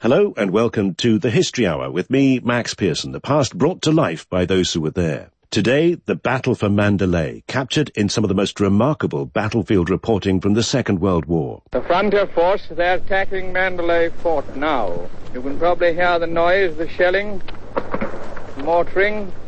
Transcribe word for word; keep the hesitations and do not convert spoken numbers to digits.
Hello and welcome to the History Hour with me, Max Pearson, the past brought to life by those who were there. Today, the Battle for Mandalay, captured in some of the most remarkable battlefield reporting from the Second World War. The frontier force, they're attacking Mandalay Fort now. You can probably hear the noise, the shelling, the mortaring,